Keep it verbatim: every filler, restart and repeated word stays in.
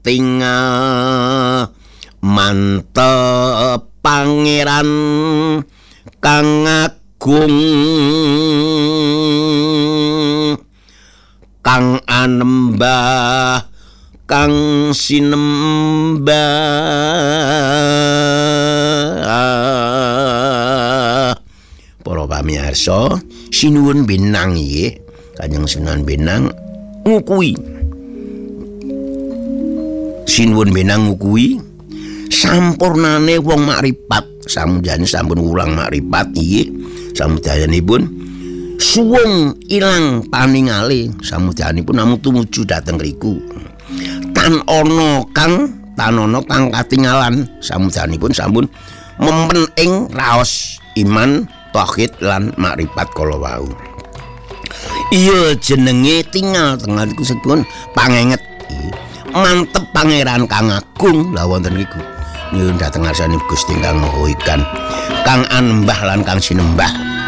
tinggal mantep pangeran kang agung kang anembah kang sinembah. Para pamirsa, sinuwun benang nggih, Kanjeng Sunan Benang ngukui. Sinuwun benang ngukui sampurnane wong makripat, samujane sampun ulang makripat nggih, samudayanipun suwung ilang paningale, samudayanipun namung tumuju dhateng riku. Tan ana kang tan ana kang katingalan, samudayanipun sampun mempen ing raos iman, tauhid lan makrifat kala wau. Iya jenenge tinggal tengah iku sepun pangenget. Mantep pangeran kang agung lha wonten niku. Nyuwun dhateng ngarsanipun Gusti Kang Maha Ikan, kang anembah lan kang sinembah.